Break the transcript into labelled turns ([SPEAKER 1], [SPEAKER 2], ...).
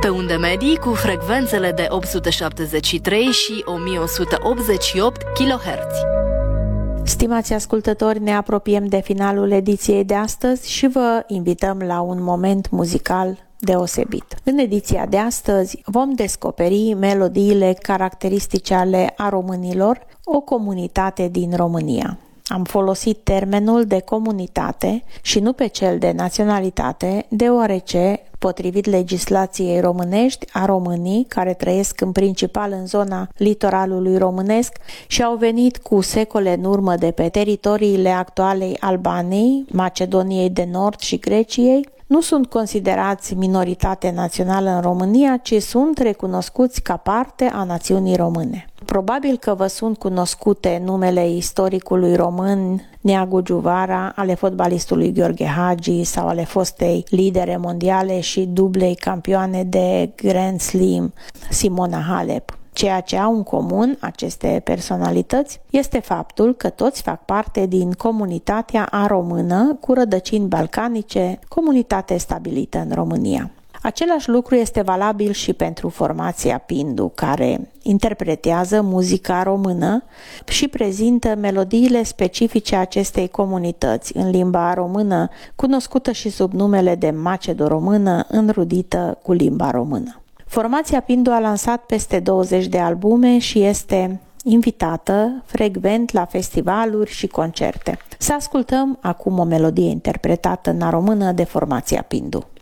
[SPEAKER 1] unde medii cu frecvențele de 873 și 1188 kHz.
[SPEAKER 2] Stimați ascultători, ne apropiem de finalul ediției de astăzi și vă invităm la un moment muzical deosebit. În ediția de astăzi vom descoperi melodiile caracteristice ale a românilor, o comunitate din România. Am folosit termenul de comunitate și nu pe cel de naționalitate, deoarece, potrivit legislației românești, a românii care trăiesc în principal în zona litoralului românesc și au venit cu secole în urmă de pe teritoriile actualei Albaniei, Macedoniei de Nord și Greciei, nu sunt considerați minoritate națională în România, ci sunt recunoscuți ca parte a națiunii române. Probabil că vă sunt cunoscute numele istoricului român Neagu Giuvara, ale fotbalistului Gheorghe Hagi sau ale fostei lidere mondiale și dublei campioane de Grand Slam Simona Halep. Ceea ce au în comun aceste personalități este faptul că toți fac parte din comunitatea a-română cu rădăcini balcanice, comunitate stabilită în România. Același lucru este valabil și pentru formația Pindu, care interpretează muzica română și prezintă melodiile specifice acestei comunități în limba română, cunoscută și sub numele de macedo-română, înrudită cu limba română. Formația Pindu a lansat peste 20 de albume și este invitată frecvent la festivaluri și concerte. Să ascultăm acum o melodie interpretată în română de formația Pindu.